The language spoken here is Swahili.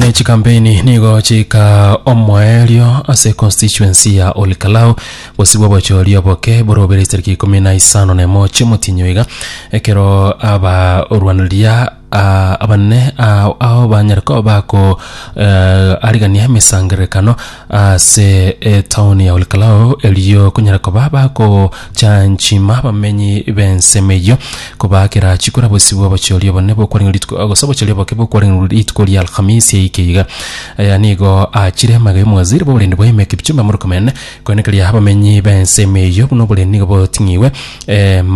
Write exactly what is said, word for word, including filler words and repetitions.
nechi kampeni nigo chika omwaelio ase constituency ya Olikalau bosibwa bacholio boke borobere teriki kumi na isano ne moche motinyoiga ekero aba orwanlia Uh, abane uh, aho banyarko bako uh, arigania mesangerekano uh, se uh, town ya Olikalau eliyo kunyarako bako chanchima bamenyi bensemeyo kubakira chikura bosibwa bacholio bane bo kwaringa litko agosabo cholio bakebo kwaringa litko ya alhamisi ikiga yanigo achire magaye mwaziri bo bulende boyeme kipchumba murukomene kwenekali ya bamenyi bensemeyo buno bulende bo tingiwe eh,